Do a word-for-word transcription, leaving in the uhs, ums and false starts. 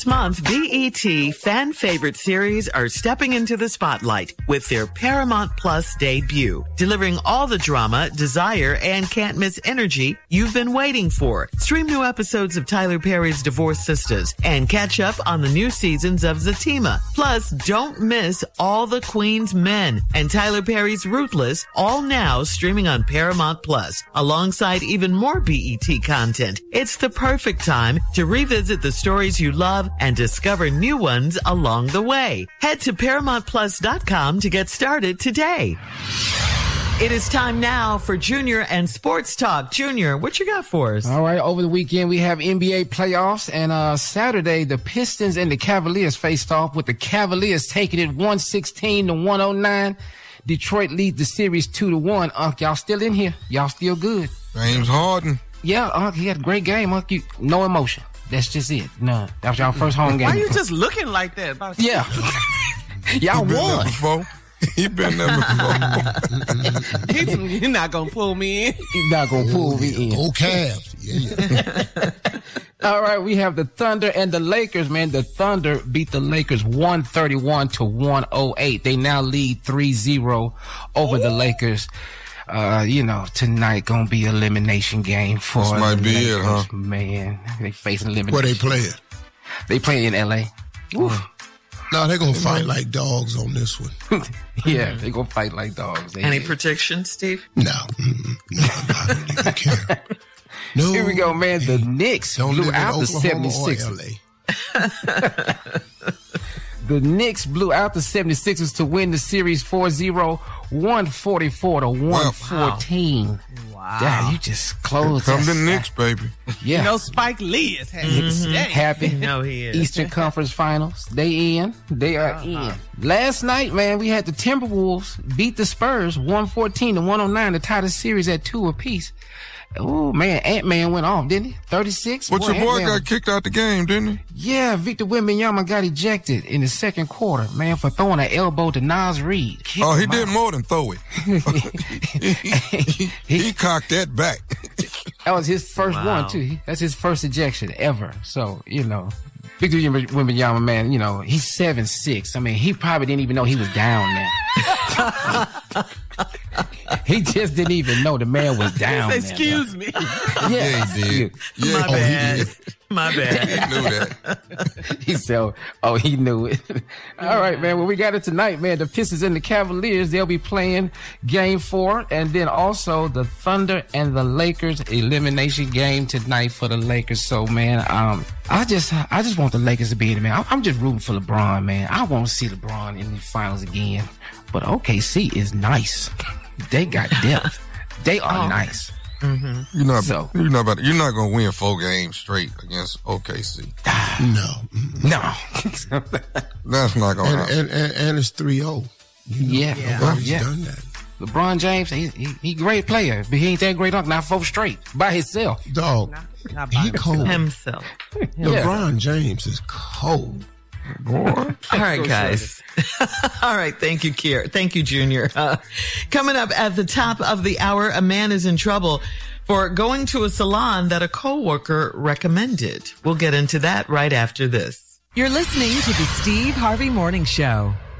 This month, B E T fan favorite series are stepping into the spotlight with their Paramount Plus debut, delivering all the drama, desire, and can't miss energy you've been waiting for. Stream new episodes of Tyler Perry's Divorced Sisters and catch up on the new seasons of Zatima. Plus, don't miss All the Queen's Men and Tyler Perry's Ruthless, all now streaming on Paramount Plus, alongside even more B E T content. It's the perfect time to revisit the stories you love and discover new ones along the way. Head to paramount plus dot com to get started today. It is time now for Junior and Sports Talk. Junior, what you got for us? All right, over the weekend we have N B A playoffs, and uh Saturday the Pistons and the Cavaliers faced off, with the Cavaliers taking it one sixteen to one oh nine. Detroit leads the series two to one. Unc, y'all still in here? Y'all still good? James Harden. Yeah, Unc, he had a great game. Unc, you, no emotion. That's just it. None. That was y'all first home game. Why you just looking like that? About yeah. Y'all been won. There before. He been there before. He's not gonna pull me in. He's not gonna pull me in. Old Cavs. Yeah, yeah. All right, we have the Thunder and the Lakers, man. The Thunder beat the Lakers one thirty-one to one oh eight. They now lead three zero over the Lakers. Uh, you know, tonight gonna be an elimination game for this might the be Lakers, it, huh? Man, they facing elimination. Where they playing? They playing in L A. Oof. No, they're going to fight like dogs on this one. Yeah, they're going to fight like dogs. They Any did. predictions, Steve? No. Mm-mm. No, I don't even care. No. Here we go, man. The Knicks Don't blew live in out the Oklahoma or seventy-sixers. L A. The Knicks blew out the seventy-sixers to win the series four zero, one forty-four to one fourteen. Wow. Dad, you just closed Come that to side. Knicks, baby. Yeah. You know Spike Lee is happy Mm-hmm. today. Happy. No, he is. Eastern Conference Finals. They in. They are Uh-huh. in. Last night, man, we had the Timberwolves beat the Spurs one fourteen to one oh nine to tie the series at two apiece. Oh, man, Ant-Man went off, didn't he? thirty-six. But your boy Ant-Man got kicked out the game, didn't he? Yeah, Victor Wembanyama got ejected in the second quarter, man, for throwing an elbow to Nas Reed. Kicked Oh, he him did out. more than throw it. he, he, he cocked that back. That was his first Wow. one, too. He- That's his first ejection ever. So, you know, Victor Wembanyama, man, you know, he's seven six. I mean, he probably didn't even know he was down there. He just didn't even know the man was down there. Excuse me. Yeah, Yeah, he did. Yeah, My he bad. did. My bad. He knew that. He said, oh, he knew it. All right, man. Well, we got it tonight, man. The Pistons and the Cavaliers, they'll be playing game four. And then also the Thunder and the Lakers elimination game tonight for the Lakers. So, man, um, I just, I just want the Lakers to be in it, man. I'm- I'm just rooting for LeBron, man. I want to see LeBron in the finals again. But O K C is nice. They got depth. They are nice. You're not, So- you're not about, you're not gonna win four games straight against O K C. No. Mm-mm. No. That's not gonna And, happen. and, and, and it's three oh. You know, Yeah. nobody's Yeah. done that. LeBron James, he, he he great player, but he ain't that great. Not four straight by himself. Dog, Not by he himself. cold. Himself. LeBron James is cold. Boy. All right, guys. All right. Thank you, Kier. Thank you, Junior. Uh, coming up at the top of the hour, a man is in trouble for going to a salon that a coworker recommended. We'll get into that right after this. You're listening to the Steve Harvey Morning Show.